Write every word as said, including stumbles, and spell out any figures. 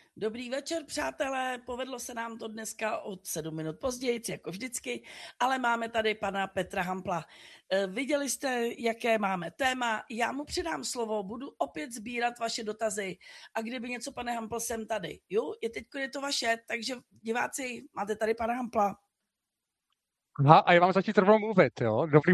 Dobrý večer, přátelé. Povedlo se nám to dneska od sedm minut později, jako vždycky, ale máme tady pana Petra Hampla. E, viděli jste, jaké máme téma. Já mu předám slovo, budu opět sbírat vaše dotazy a kdyby něco, pane Hampl, jsem tady. Jo, je teď je to vaše, takže diváci, máte tady pana Hampla. Aha, a já mám začít rovnou mluvit, jo? Dobrý